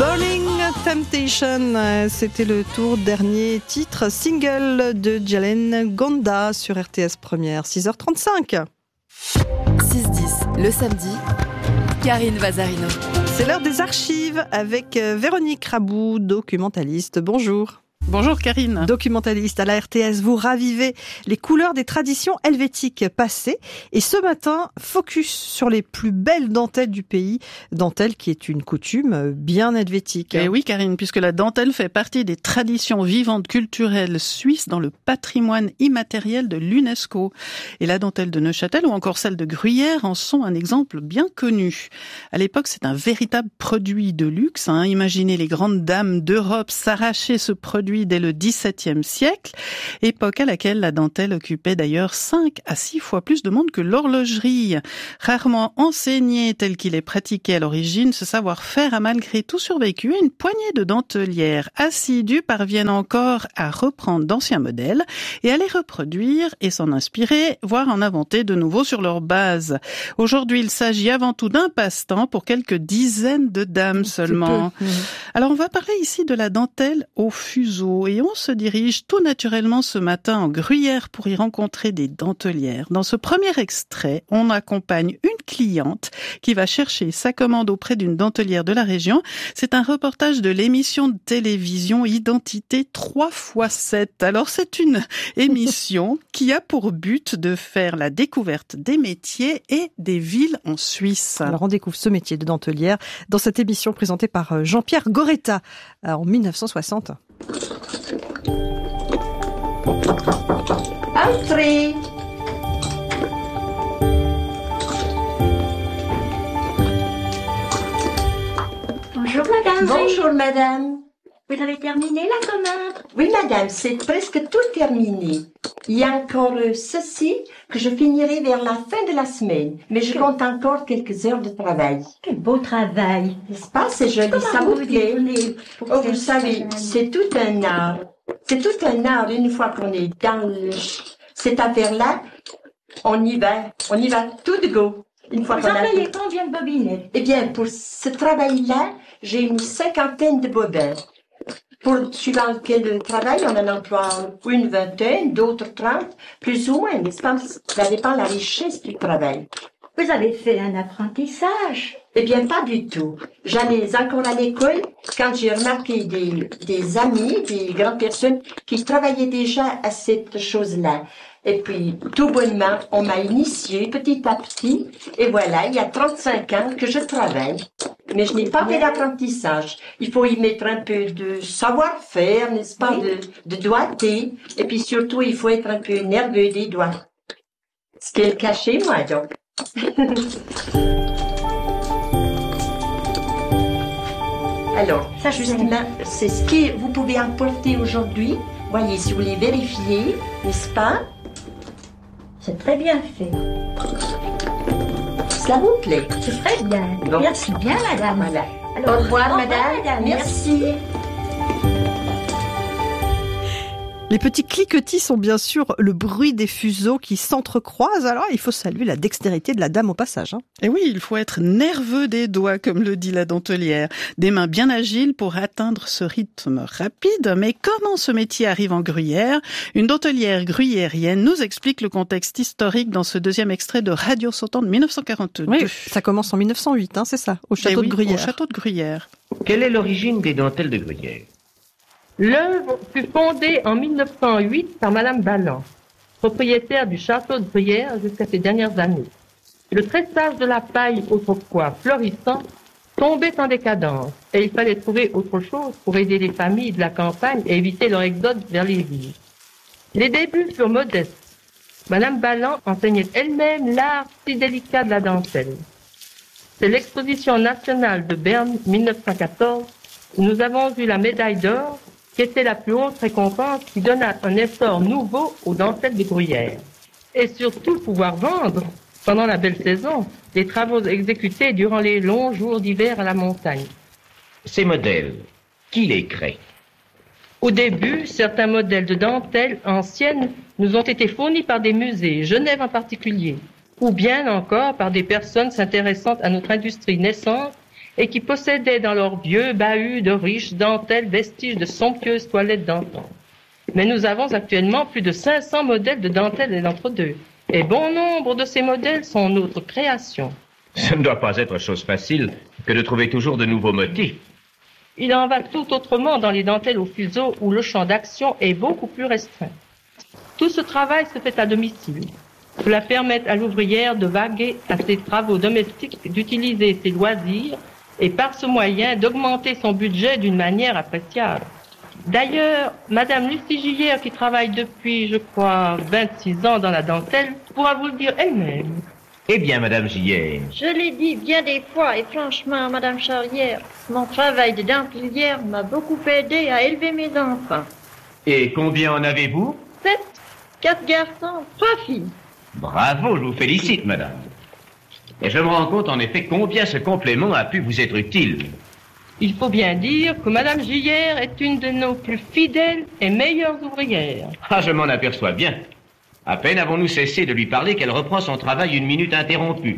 Burning Temptation, c'était le dernier titre single de Jalen Gonda sur RTS Première, 6h35. 6-10, le samedi, Karine Vazarino. C'est l'heure des archives avec Véronique Rabou, documentaliste. Bonjour. Bonjour Karine. Documentaliste à la RTS, vous ravivez les couleurs des traditions helvétiques passées. Et ce matin, focus sur les plus belles dentelles du pays. Dentelle qui est une coutume bien helvétique. Et oui Karine, puisque la dentelle fait partie des traditions vivantes culturelles suisses dans le patrimoine immatériel de l'UNESCO. Et la dentelle de Neuchâtel ou encore celle de Gruyère en sont un exemple bien connu. À l'époque, c'est un véritable produit de luxe. Imaginez les grandes dames d'Europe s'arracher ce produit dès le XVIIe siècle, époque à laquelle la dentelle occupait d'ailleurs 5 à 6 fois plus de monde que l'horlogerie. Rarement enseigné tel qu'il est pratiqué à l'origine, ce savoir-faire a malgré tout survécu et une poignée de dentelières assidues parviennent encore à reprendre d'anciens modèles et à les reproduire et s'en inspirer, voire en inventer de nouveaux sur leur base. Aujourd'hui, il s'agit avant tout d'un passe-temps pour quelques dizaines de dames seulement. Alors, on va parler ici de la dentelle au fuseau. Et on se dirige tout naturellement ce matin en Gruyère pour y rencontrer des dentelières. Dans ce premier extrait, on accompagne une cliente qui va chercher sa commande auprès d'une dentelière de la région. C'est un reportage de l'émission de télévision Identité 3x7. Alors c'est une émission qui a pour but de faire la découverte des métiers et des villes en Suisse. Alors on découvre ce métier de dentelière dans cette émission présentée par Jean-Pierre Goretta en 1960. Entrez. Bonjour madame. Bonjour madame. Vous avez terminé la commande? Oui madame, c'est presque tout terminé. Il y a encore ceci que je finirai vers la fin de la semaine, mais je compte encore quelques heures de travail. Quel beau travail. N'est-ce pas? C'est joli, ça vous plaît? Oh, vous savez, c'est tout un art. C'est tout un art. Une fois qu'on est dans cette affaire-là, on y va tout de go. Une fois Vous qu'on a employez fait. combien de bobinettes? Eh bien, pour ce travail-là, j'ai une 50aine de bobins. Suivant quel travail, on en emploie une vingtaine, d'autres 30, plus ou moins, n'est-ce pas? Ça dépend de la richesse du travail. Vous avez fait un apprentissage. Eh bien, pas du tout. J'allais encore à l'école quand j'ai remarqué des amis, des grandes personnes qui travaillaient déjà à cette chose-là. Et puis, tout bonnement, on m'a initié petit à petit. Et voilà, il y a 35 ans que je travaille. Mais je n'ai pas fait d'apprentissage. Il faut y mettre un peu de savoir-faire, n'est-ce pas, de doigté. Et puis surtout, il faut être un peu nerveux des doigts. Ce qui est le cas chez moi, donc. Alors, Ça, justement, c'est ce que vous pouvez emporter aujourd'hui. Voyez, si vous voulez vérifier, n'est-ce pas? C'est très bien fait. Cela vous plaît? C'est très bien. Bon. Merci bien madame. Voilà. Alors, Au revoir, madame. Merci. Les petits cliquetis sont bien sûr le bruit des fuseaux qui s'entrecroisent. Alors, il faut saluer la dextérité de la dame au passage. Et oui, il faut être nerveux des doigts, comme le dit la dentelière. Des mains bien agiles pour atteindre ce rythme rapide. Mais comment ce métier arrive en Gruyère? Une dentelière gruyérienne nous explique le contexte historique dans ce deuxième extrait de Radio Sautant de 1942. Oui, ça commence en 1908, c'est ça, au château de Gruyère. Au château de Gruyère. Quelle est l'origine des dentelles de Gruyère? L'œuvre fut fondée en 1908 par Madame Balland, propriétaire du château de Gruyère jusqu'à ces dernières années. Le tressage de la paille, autrefois florissant, tombait en décadence et il fallait trouver autre chose pour aider les familles de la campagne et éviter leur exode vers les villes. Les débuts furent modestes. Madame Balland enseignait elle-même l'art si délicat de la dentelle. C'est l'exposition nationale de Berne 1914 où nous avons eu la médaille d'or qui était la plus haute récompense qui donna un essor nouveau aux dentelles de Gruyère. Et surtout pouvoir vendre, pendant la belle saison, les travaux exécutés durant les longs jours d'hiver à la montagne. Ces modèles, qui les crée? Au début, certains modèles de dentelles anciennes nous ont été fournis par des musées, Genève en particulier, ou bien encore par des personnes s'intéressant à notre industrie naissante et qui possédaient dans leurs vieux bahuts de riches dentelles vestiges de somptueuses toilettes d'antan. Mais nous avons actuellement plus de 500 modèles de dentelles et d'entre-deux, et bon nombre de ces modèles sont notre création. Ce ne doit pas être chose facile que de trouver toujours de nouveaux motifs. Il en va tout autrement dans les dentelles au fuseau où le champ d'action est beaucoup plus restreint. Tout ce travail se fait à domicile. Cela permet à l'ouvrière de vaguer à ses travaux domestiques, d'utiliser ses loisirs et par ce moyen d'augmenter son budget d'une manière appréciable. D'ailleurs, Madame Lucie Gillière, qui travaille depuis, je crois, 26 ans dans la dentelle, pourra vous le dire elle-même. Eh bien, Madame Gillière. Je l'ai dit bien des fois, et franchement, Madame Charrière, mon travail de dentelière m'a beaucoup aidé à élever mes enfants. Et combien en avez-vous? 7, 4 garçons, 3 filles. Bravo, je vous félicite, Madame. Et je me rends compte, en effet, combien ce complément a pu vous être utile. Il faut bien dire que Madame Gillière est une de nos plus fidèles et meilleures ouvrières. Ah, je m'en aperçois bien. À peine avons-nous cessé de lui parler qu'elle reprend son travail une minute interrompue.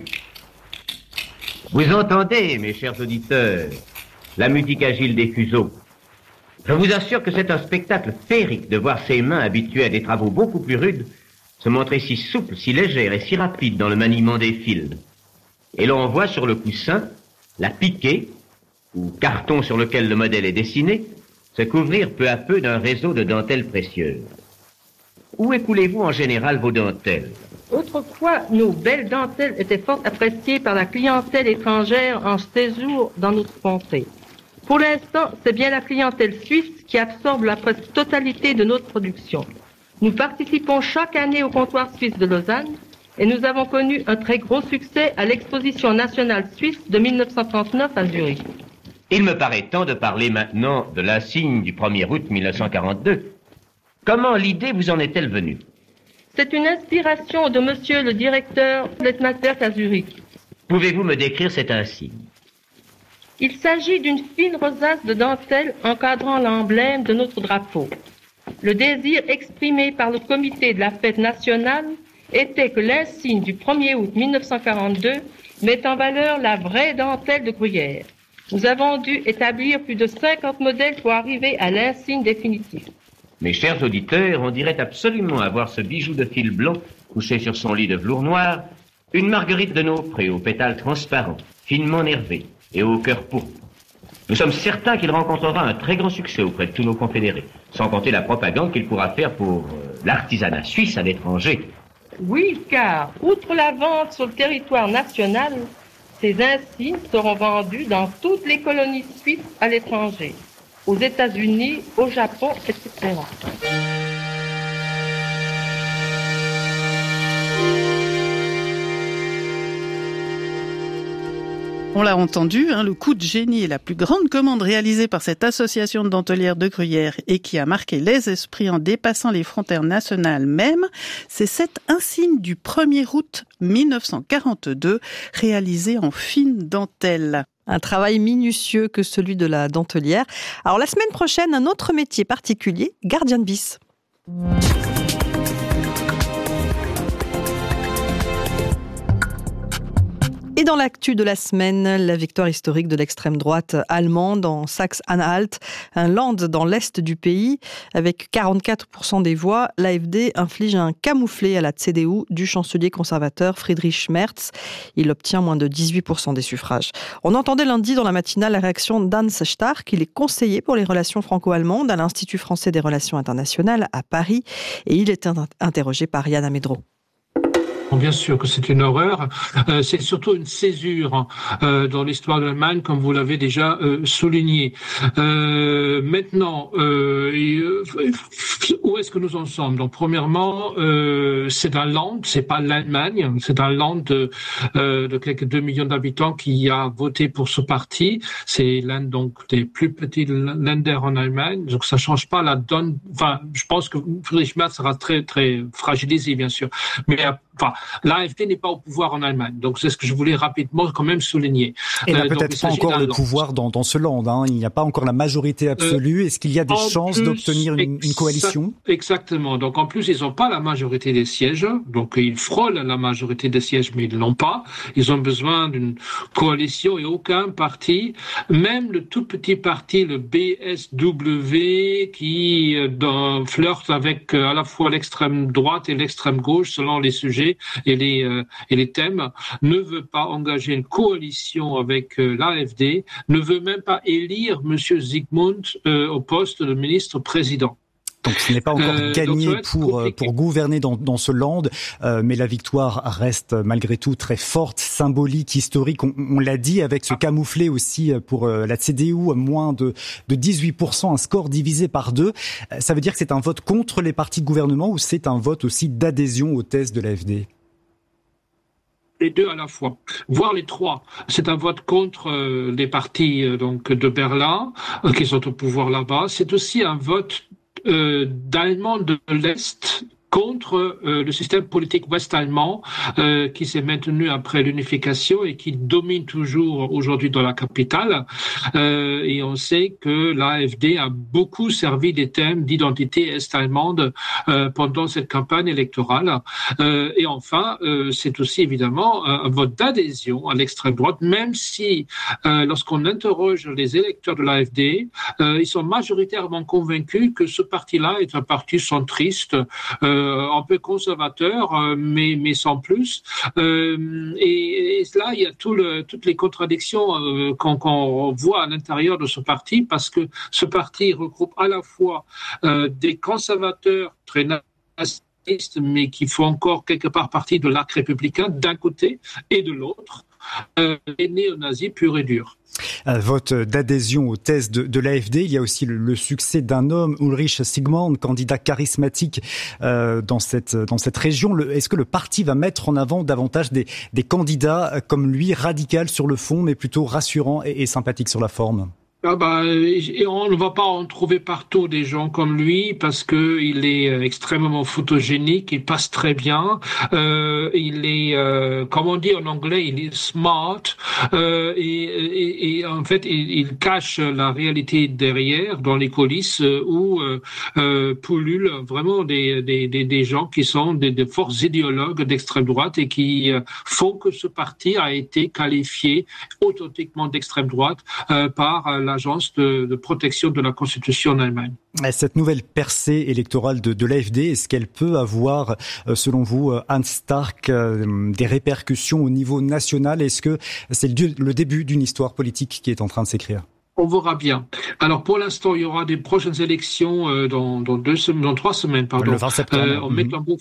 Vous entendez, mes chers auditeurs, la musique agile des fuseaux. Je vous assure que c'est un spectacle féerique de voir ces mains habituées à des travaux beaucoup plus rudes se montrer si souples, si légères et si rapides dans le maniement des fils. Et l'on voit sur le coussin la piquée, ou carton sur lequel le modèle est dessiné, se couvrir peu à peu d'un réseau de dentelles précieuses. Où écoulez-vous en général vos dentelles? Autrefois, nos belles dentelles étaient fort appréciées par la clientèle étrangère en séjour dans notre contrée. Pour l'instant, c'est bien la clientèle suisse qui absorbe la presque totalité de notre production. Nous participons chaque année au comptoir suisse de Lausanne et nous avons connu un très gros succès à l'exposition nationale suisse de 1939 à Zurich. Il me paraît temps de parler maintenant de l'insigne du 1er août 1942. Comment l'idée vous en est-elle venue? C'est une inspiration de monsieur le directeur Lettmaster à Zurich. Pouvez-vous me décrire cet insigne? Il s'agit d'une fine rosace de dentelle encadrant l'emblème de notre drapeau. Le désir exprimé par le comité de la fête nationale était que l'insigne du 1er août 1942 mette en valeur la vraie dentelle de Gruyère. Nous avons dû établir plus de 50 modèles pour arriver à l'insigne définitif. Mes chers auditeurs, on dirait absolument avoir ce bijou de fil blanc couché sur son lit de velours noir, une marguerite de Nofré aux pétales transparents, finement nervés et au cœur pourpre. Nous sommes certains qu'il rencontrera un très grand succès auprès de tous nos confédérés, sans compter la propagande qu'il pourra faire pour l'artisanat suisse à l'étranger. Oui, car, outre la vente sur le territoire national, ces insignes seront vendus dans toutes les colonies suisses à l'étranger, aux États-Unis, au Japon, etc. On l'a entendu, le coup de génie est la plus grande commande réalisée par cette association de dentelières de Gruyère et qui a marqué les esprits en dépassant les frontières nationales même. C'est cet insigne du 1er août 1942 réalisé en fine dentelle. Un travail minutieux que celui de la dentelière. Alors la semaine prochaine, un autre métier particulier, gardien de bis. Et dans l'actu de la semaine, la victoire historique de l'extrême droite allemande en Saxe-Anhalt, un land dans l'est du pays. Avec 44% des voix, l'AfD inflige un camouflet à la CDU du chancelier conservateur Friedrich Merz. Il obtient moins de 18% des suffrages. On entendait lundi dans la matinale la réaction d'Hans Stark, il est conseiller pour les relations franco-allemandes à l'Institut français des relations internationales à Paris. Et il est interrogé par Yann Amedro. Bien sûr que c'est une horreur. C'est surtout une césure dans l'histoire de l'Allemagne, comme vous l'avez déjà souligné. Maintenant, où est-ce que nous en sommes? Donc, premièrement, c'est un land, c'est pas l'Allemagne, c'est un land de quelques 2 millions d'habitants qui a voté pour ce parti. C'est l'un donc des plus petits Länder en Allemagne, donc ça change pas la donne. Enfin, je pense que Friedrich Merz sera très très fragilisé, bien sûr, mais enfin, l'AfD n'est pas au pouvoir en Allemagne. Donc c'est ce que je voulais rapidement quand même souligner. Et n'a peut-être pas encore le pouvoir dans ce land. Hein. Il n'y a pas encore la majorité absolue. Est-ce qu'il y a des chances d'obtenir une coalition? Exactement. Donc en plus, ils n'ont pas la majorité des sièges. Donc ils frôlent la majorité des sièges, mais ils ne l'ont pas. Ils ont besoin d'une coalition et aucun parti, même le tout petit parti, le BSW, qui flirte avec à la fois l'extrême droite et l'extrême gauche selon les sujets et les thèmes, ne veut pas engager une coalition avec l'AfD, ne veut même pas élire Monsieur Zygmunt au poste de ministre-président. Donc ce n'est pas encore gagné pour gouverner dans ce land, mais la victoire reste malgré tout très forte, symbolique, historique. On l'a dit, avec ce camouflet aussi pour la CDU, moins de 18%, un score divisé par 2. Ça veut dire que c'est un vote contre les partis de gouvernement ou c'est un vote aussi d'adhésion aux thèses de l'AfD? Les deux à la fois, voire les trois. C'est un vote contre les partis donc de Berlin qui sont au pouvoir là-bas. C'est aussi un vote d'Allemands de l'Est contre le système politique ouest-allemand qui s'est maintenu après l'unification et qui domine toujours aujourd'hui dans la capitale. Et on sait que l'AfD a beaucoup servi des thèmes d'identité est-allemande pendant cette campagne électorale. Et enfin, c'est aussi évidemment un vote d'adhésion à l'extrême droite, même si lorsqu'on interroge les électeurs de l'AfD, ils sont majoritairement convaincus que ce parti-là est un parti centriste, un peu conservateur, mais sans plus. Et là, il y a toutes les contradictions qu'on voit à l'intérieur de ce parti, parce que ce parti regroupe à la fois des conservateurs très nationalistes, mais qui font encore quelque part partie de l'arc républicain d'un côté, et de l'autre, les néo-nazis purs et durs. Vote d'adhésion aux thèses de l'AfD. Il y a aussi le succès d'un homme, Ulrich Sigmund, candidat charismatique dans cette région. Est-ce que le parti va mettre en avant davantage des candidats comme lui, radicaux sur le fond, mais plutôt rassurants et sympathiques sur la forme? Et on ne va pas en trouver partout des gens comme lui, parce que il est extrêmement photogénique, il passe très bien, il est, comme on dit en anglais, il est smart, et en fait il cache la réalité derrière, dans les coulisses, où pullulent vraiment des gens qui sont des forces idéologues d'extrême droite et qui font que ce parti a été qualifié authentiquement d'extrême droite par l'Agence de protection de la Constitution en Allemagne. Cette nouvelle percée électorale de l'AfD, est-ce qu'elle peut avoir, selon vous, Hans Stark, des répercussions au niveau national? Est-ce que c'est le début d'une histoire politique qui est en train de s'écrire? On verra bien. Alors pour l'instant, il y aura des prochaines élections dans 3 semaines, pardon. Le 20 septembre. En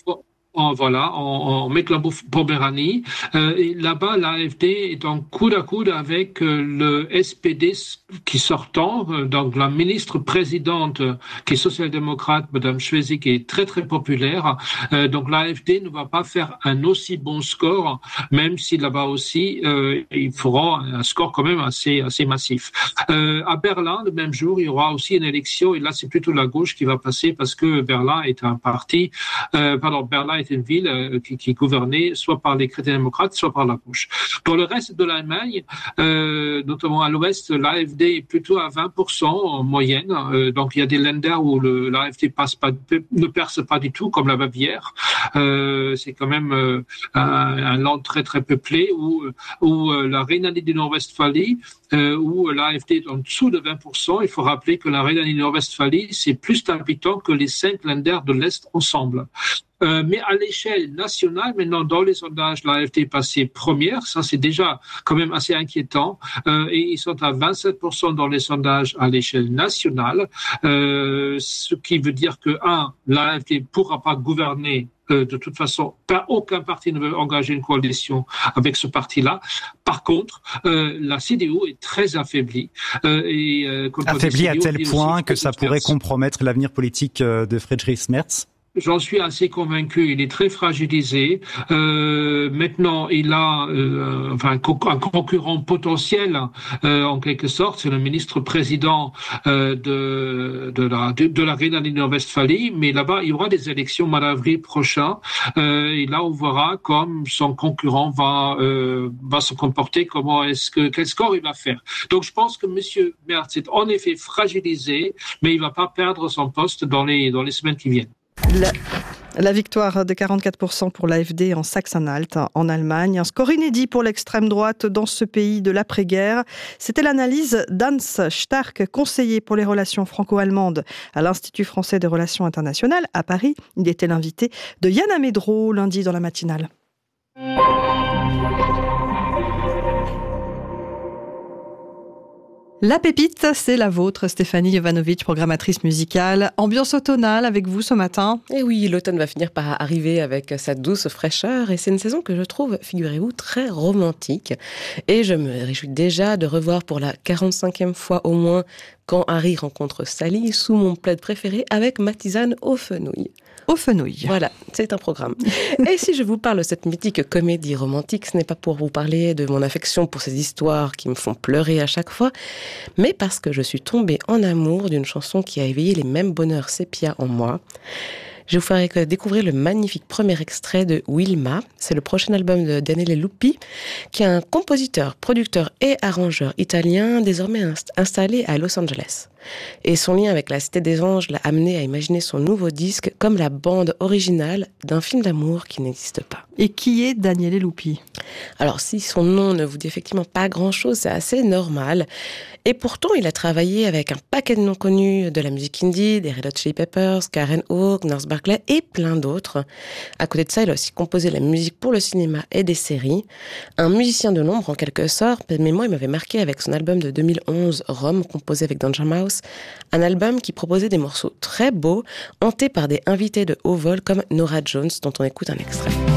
Mecklembourg-Poméranie. Et là-bas, l'AfD est en coude à coude avec le SPD qui sortant, donc la ministre-présidente qui est social-démocrate, Madame Schwesig, qui est très très populaire. Donc l'AfD ne va pas faire un aussi bon score, même si là-bas aussi ils feront un score quand même assez massif. À Berlin, le même jour, il y aura aussi une élection, et là c'est plutôt la gauche qui va passer, parce que Berlin est Berlin est une ville qui est gouvernée soit par les chrétiens-démocrates, soit par la gauche. Pour le reste de l'Allemagne, notamment à l'ouest, l'AfD est plutôt à 20% en moyenne. Donc il y a des länders où l'AfD ne perce pas du tout, comme la Bavière. C'est quand même un land très très peuplé, où la Rhénanie du Nord-Westphalie, où l'AfD est en dessous de 20%. Il faut rappeler que la Rhénanie du Nord-Westphalie, c'est plus d'habitants que les 5 länders de l'Est ensemble. Mais à l'échelle nationale, maintenant, dans les sondages, l'AfD est passée première. Ça, c'est déjà quand même assez inquiétant. Et ils sont à 27% dans les sondages à l'échelle nationale. Ce qui veut dire que, l'AfD ne pourra pas gouverner. De toute façon, aucun parti ne veut engager une coalition avec ce parti-là. Par contre, la CDU est très affaiblie. Affaiblie à tel point que ça pourrait compromettre l'avenir politique de Friedrich Merz? J'en suis assez convaincu. Il est très fragilisé. Maintenant, il a un concurrent potentiel, en quelque sorte. C'est le ministre-président de la Rhénanie-Westphalie. Mais là-bas, il y aura des élections au mois d'avril prochain. Et là, on verra comme son concurrent va se comporter. Quel score il va faire. Donc, je pense que Monsieur Merz est en effet fragilisé, mais il va pas perdre son poste dans les semaines qui viennent. La victoire de 44% pour l'AfD en Saxe-Anhalt, en Allemagne. Un score inédit pour l'extrême droite dans ce pays de l'après-guerre. C'était l'analyse d'Hans Stark, conseiller pour les relations franco-allemandes à l'Institut français des relations internationales à Paris. Il était l'invité de Yann Amédro lundi dans la matinale. La pépite, c'est la vôtre, Stéphanie Jovanovic, programmatrice musicale. Ambiance automnale avec vous ce matin. Et oui, l'automne va finir par arriver avec sa douce fraîcheur et c'est une saison que je trouve, figurez-vous, très romantique. Et je me réjouis déjà de revoir pour la 45e fois au moins Quand Harry rencontre Sally sous mon plaid préféré avec ma tisane aux fenouil. Aux fenouil. Voilà, c'est un programme. Et si je vous parle de cette mythique comédie romantique, ce n'est pas pour vous parler de mon affection pour ces histoires qui me font pleurer à chaque fois, mais parce que je suis tombée en amour d'une chanson qui a éveillé les mêmes bonheurs sépia en moi. Je vous ferai découvrir le magnifique premier extrait de Wilma. C'est le prochain album de Daniele Lupi, qui est un compositeur, producteur et arrangeur italien désormais installé à Los Angeles. Et son lien avec la Cité des Anges l'a amené à imaginer son nouveau disque comme la bande originale d'un film d'amour qui n'existe pas. Et qui est Daniele Lupi ? Alors si son nom ne vous dit effectivement pas grand-chose, c'est assez normal. Et pourtant, il a travaillé avec un paquet de noms connus de la musique indie, des Red Hot Chili Peppers, Karen O, Gnarls Barkley et plein d'autres. À côté de ça, il a aussi composé la musique pour le cinéma et des séries. Un musicien de l'ombre en quelque sorte, mais moi il m'avait marqué avec son album de 2011, Rome, composé avec Danger Mouse. Un album qui proposait des morceaux très beaux, hantés par des invités de haut vol comme Norah Jones, dont on écoute un extrait.